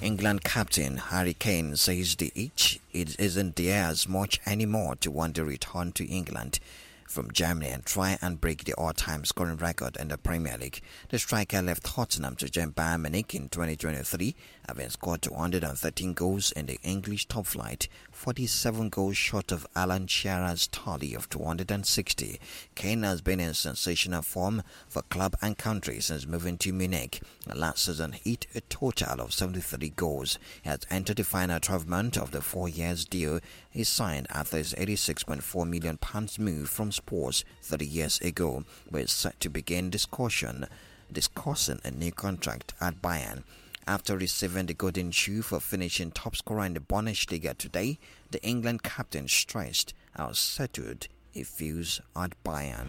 England captain Harry Kane says it isn't there as much anymore to want to return to England from Germany and try and break the all-time scoring record in the Premier League. The striker left Tottenham to join Bayern Munich in 2023, having scored 213 goals in the English top flight, 47 goals short of Alan Shearer's tally of 260. Kane has been in sensational form for club and country since moving to Munich. Last season, he hit a total of 73 goals. He has entered the final 12 months of the 4 years deal he signed after his £86.4 million move from Spurs 30 years ago, where it's set to begin discussing a new contract at Bayern. After receiving the golden shoe for finishing top scorer in the Bundesliga today, the England captain stressed how settled he feels at Bayern.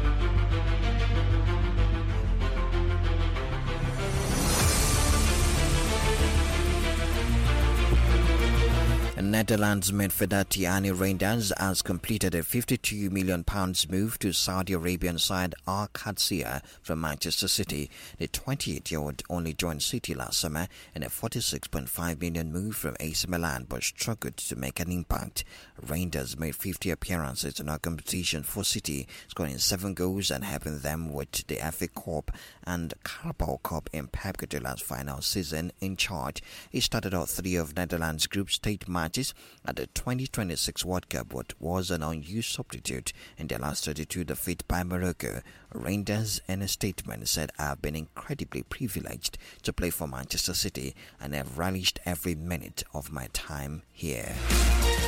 Netherlands midfielder Tijjani Reinders has completed a £52 million move to Saudi Arabian side Al Qadsiya from Manchester City. The 28-year-old only joined City last summer in a £46.5 million move from AC Milan but struggled to make an impact. Reinders made 50 appearances in our competition for City, scoring 7 goals and helping them with the FA Cup and Carabao Cup in Pep Guardiola's final season in charge. He started out 3 of Netherlands' group stage matches at the 2026 World Cup but was an unused substitute in their last 32 defeat by Morocco. Reinders in a statement said, "I have been incredibly privileged to play for Manchester City and have relished every minute of my time here."